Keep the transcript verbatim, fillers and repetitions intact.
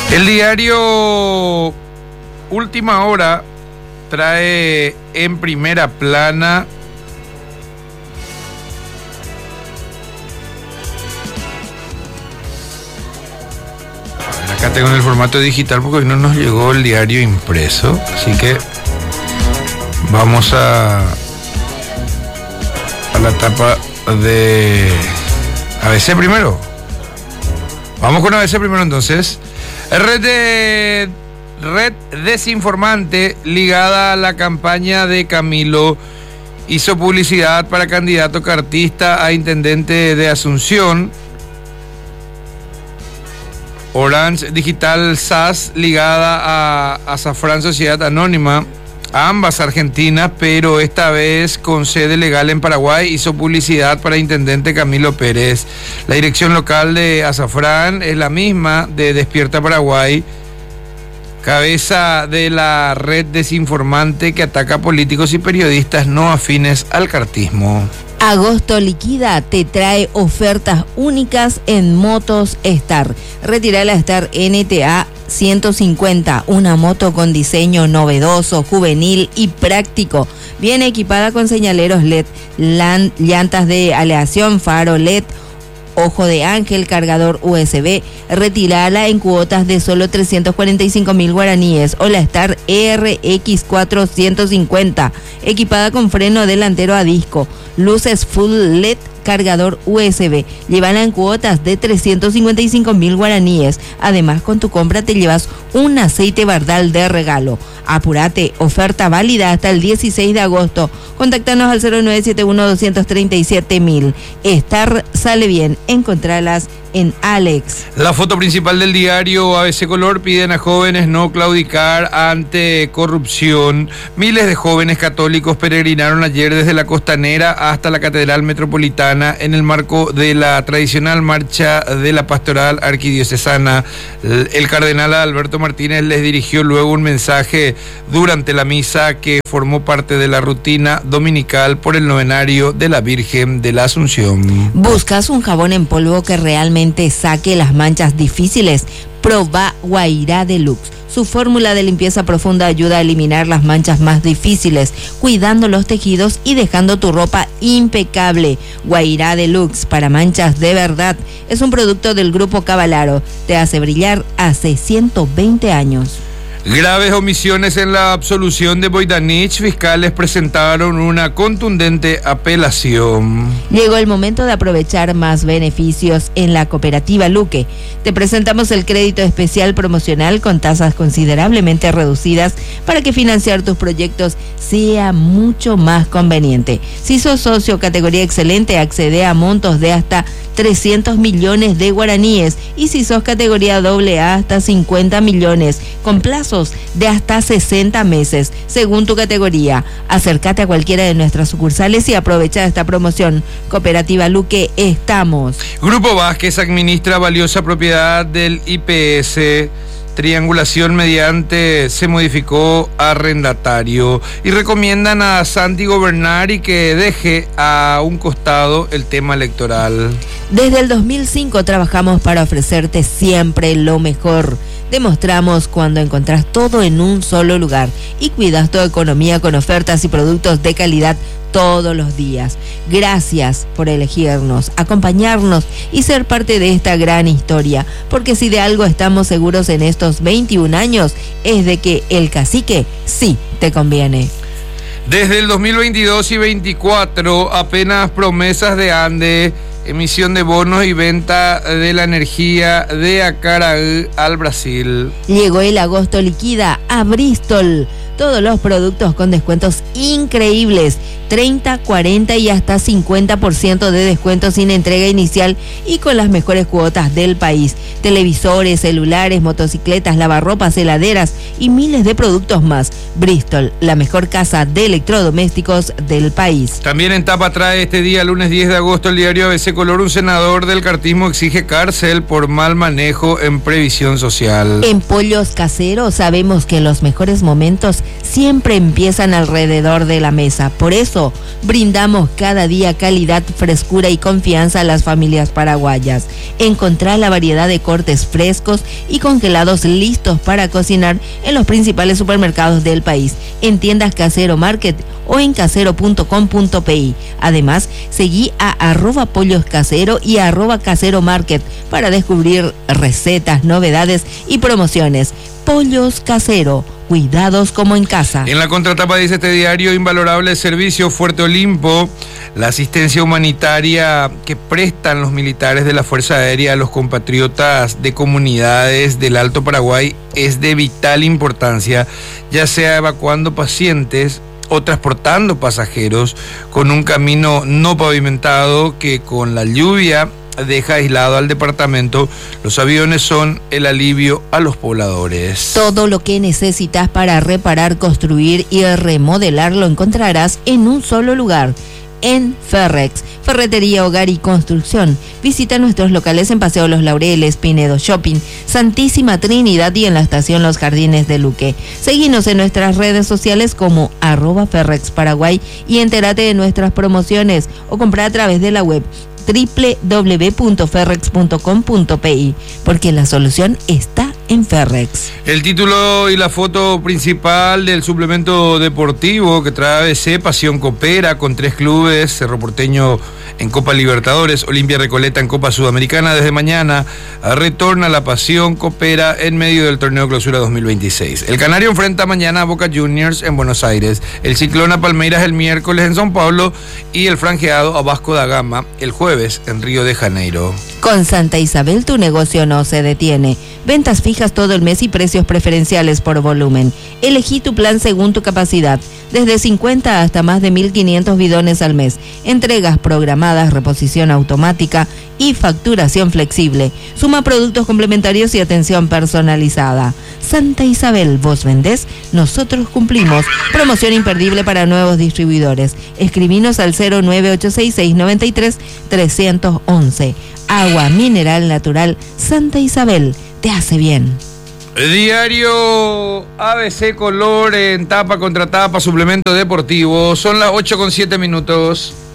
El diario Última Hora trae en primera plana acá tengo en el formato digital porque hoy no nos llegó el diario impreso, así que vamos a a la tapa de A B C primero. Vamos con A B C primero entonces. Red de Red desinformante ligada a la campaña de Camilo hizo publicidad para candidato cartista a intendente de Asunción. Orange Digital S A S ligada a Azafrán Sociedad Anónima, ambas argentinas, pero esta vez con sede legal en Paraguay, hizo publicidad para intendente Camilo Pérez. La dirección local de Azafrán es la misma de Despierta Paraguay, cabeza de la red desinformante que ataca a políticos y periodistas no afines al cartismo. Agosto Liquida te trae ofertas únicas en motos Star. Retira la Star N T A ciento cincuenta, una moto con diseño novedoso, juvenil y práctico. Viene equipada con señaleros L E D, llantas de aleación, faro L E D, ojo de ángel, cargador U S B. Retirala en cuotas de solo trescientos cuarenta y cinco mil guaraníes. O la Star R X cuatrocientos cincuenta, equipada con freno delantero a disco, luces full L E D, cargador U S B. Llévala en cuotas de trescientos cincuenta y cinco mil guaraníes. Además, con tu compra te llevas un aceite Bardal de regalo. Apúrate, oferta válida hasta el dieciséis de agosto. Contáctanos al cero nueve siete uno dos tres siete mil. Star sale bien, encontralas en Alex. La foto principal del diario A B C Color: piden a jóvenes no claudicar ante corrupción. Miles de jóvenes católicos peregrinaron ayer desde la Costanera hasta la Catedral Metropolitana en el marco de la tradicional marcha de la Pastoral Arquidiocesana. El cardenal Alberto Martínez les dirigió luego un mensaje durante la misa que formó parte de la rutina dominical por el novenario de la Virgen de la Asunción. ¿Buscas un jabón en polvo que realmente saque las manchas difíciles? Proba Guairá Deluxe. Su fórmula de limpieza profunda ayuda a eliminar las manchas más difíciles, cuidando los tejidos y dejando tu ropa impecable. Guairá Deluxe, para manchas de verdad. Es un producto del Grupo Cavalaro. Te hace brillar hace ciento veinte años. Graves omisiones en la absolución de Voitanich. Fiscales presentaron una contundente apelación. Llegó el momento de aprovechar más beneficios en la cooperativa Luque. Te presentamos el crédito especial promocional con tasas considerablemente reducidas para que financiar tus proyectos sea mucho más conveniente. Si sos socio categoría excelente, accede a montos de hasta trescientos millones de guaraníes, y si sos categoría doble A, hasta cincuenta millones, con plazos de hasta sesenta meses, según tu categoría. Acércate a cualquiera de nuestras sucursales y aprovecha esta promoción. Cooperativa Luque, estamos. Grupo Vázquez administra valiosa propiedad del I P S. Triangulación mediante se modificó arrendatario, y recomiendan a Santi gobernar y que deje a un costado el tema electoral. Desde el dos mil cinco trabajamos para ofrecerte siempre lo mejor. Demostramos cuando encontrás todo en un solo lugar y cuidas tu economía con ofertas y productos de calidad todos los días. Gracias por elegirnos, acompañarnos y ser parte de esta gran historia, porque si de algo estamos seguros en estos veintiún años es de que el cacique sí te conviene. Desde el dos mil veintidós y veinticuatro, apenas promesas de Ande, emisión de bonos y venta de la energía de Acaraú al Brasil. Llegó el agosto liquida a Bristol. Todos los productos con descuentos increíbles, treinta, cuarenta y hasta cincuenta por ciento de descuento sin entrega inicial y con las mejores cuotas del país. Televisores, celulares, motocicletas, lavarropas, heladeras y miles de productos más. Bristol, la mejor casa de electrodomésticos del país. También en tapa trae este día, lunes diez de agosto, el diario A B C Color, un senador del cartismo exige cárcel por mal manejo en previsión social. En Pollos Caseros sabemos que los mejores momentos siempre empiezan alrededor de la mesa. Por eso brindamos cada día calidad, frescura y confianza a las familias paraguayas. Encontrar la variedad de cortes frescos y congelados listos para cocinar en los principales supermercados del país, en tiendas Casero Market o en casero punto com punto pi. Además, seguí a arroba pollos casero y arroba casero market para descubrir recetas, novedades y promociones. Pollos Casero, cuidados como en casa. En la contratapa dice este diario: invalorable servicio Fuerte Olimpo. La asistencia humanitaria que prestan los militares de la Fuerza Aérea a los compatriotas de comunidades del Alto Paraguay es de vital importancia, ya sea evacuando pacientes o transportando pasajeros con un camino no pavimentado que con la lluvia deja aislado al departamento. Los aviones son el alivio a los pobladores. Todo lo que necesitas para reparar, construir y remodelar lo encontrarás en un solo lugar. En Ferrex, Ferretería, Hogar y Construcción. Visita nuestros locales en Paseo Los Laureles, Pinedo Shopping, Santísima Trinidad y en la estación Los Jardines de Luque. Seguinos en nuestras redes sociales como arroba Ferrex Paraguay y entérate de nuestras promociones o compra a través de la web doble u doble u doble u punto ferrex punto com punto pi, porque la solución está en Ferrex. El título y la foto principal del suplemento deportivo que trae A B C: Pasión Coopera con tres clubes, Cerro Porteño en Copa Libertadores, Olimpia Recoleta en Copa Sudamericana. Desde mañana retorna la Pasión Coopera en medio del torneo Clausura dos mil veintiséis. El Canario enfrenta mañana a Boca Juniors en Buenos Aires, el Ciclón a Palmeiras el miércoles en São Paulo y el Franjeado a Vasco da Gama el jueves en Río de Janeiro. Con Santa Isabel tu negocio no se detiene. Ventas fijas todo el mes y precios preferenciales por volumen. Elegí tu plan según tu capacidad, desde cincuenta hasta más de mil quinientos bidones al mes. Entregas programadas, reposición automática y facturación flexible. Suma productos complementarios y atención personalizada. Santa Isabel, vos vendés, nosotros cumplimos. Promoción imperdible para nuevos distribuidores. Escribinos al cero nueve ocho seis seis nueve tres tres uno uno. Agua mineral natural Santa Isabel, te hace bien. Diario A B C Color en tapa contra tapa, suplemento deportivo. Son las ocho con siete minutos.